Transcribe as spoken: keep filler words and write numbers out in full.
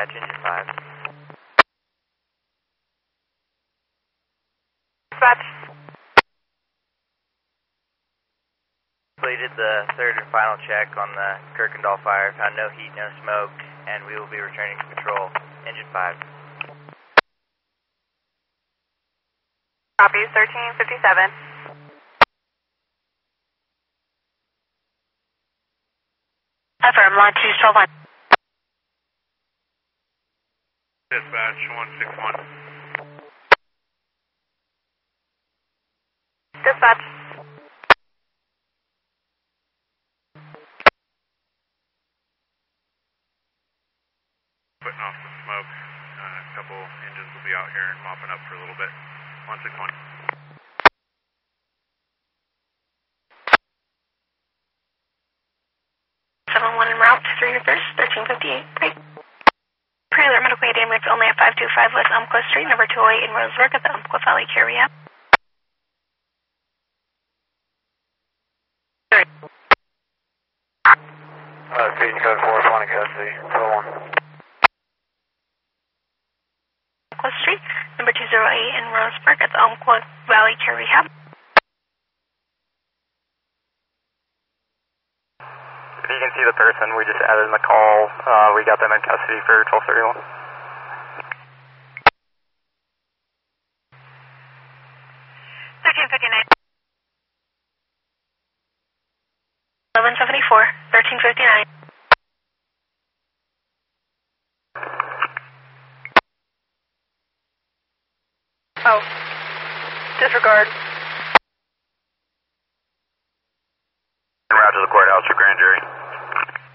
engine five. Dispatch. Completed the third and final check on the Kirkendall fire. Found no heat, no smoke, and we will be returning to control. Engine five. Copy, thirteen fifty-seven. Affirm, launch two twelve one. Dispatch one six one. Dispatch. Putting off some smoke. Uh, a couple engines will be out here and mopping up for a little bit. one six one. seven one en route, three reverse, thirteen fifty-eight. Break. Trailer medical aid ambulance only at five two five West Umpqua Street, number two oh eight in Roseburg at the Umpqua Valley Care Rehab. Uh, Station code four, one in custody, four one. Umpqua Street, number two oh eight in Roseburg at the Umpqua Valley Care Rehab. If you can see the person, we just added in the call. Uh, we got them in custody for twelve thirty-one. thirteen fifty-nine. eleven seventy-four, thirteen fifty-nine. Oh, disregard.